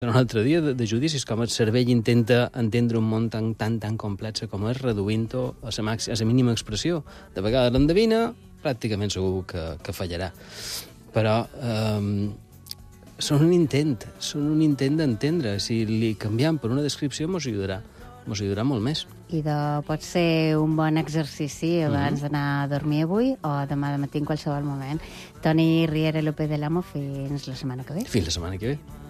un altre dia de judicis, com el cervell intenta entendre un món tan complex com és, reduint-ho a la mínima expressió. De vegades l'endevina, pràcticament segur que fallarà. Però són un intent d'entendre. Si li canviem per una descripció, mos ajudarà molt més. I pot ser un bon exercici abans d'anar a dormir avui o demà de matí en qualsevol moment. Toni Riera López de l'Amo, fins la setmana que ve. Fins la setmana que ve.